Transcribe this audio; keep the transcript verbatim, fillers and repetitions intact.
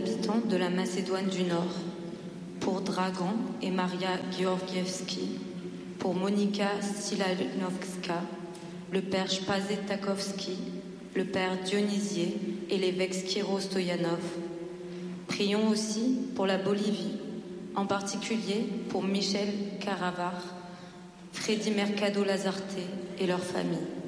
habitants de la Macédoine du Nord, pour Dragan et Maria Georgievski, pour Monika Stilanovska, le père Spazet Takovski, le père Dionysier et l'évêque Skiro Stoyanov. Prions aussi pour la Bolivie, en particulier pour Michel Caravar, Freddy Mercado Lazarte et leurs familles.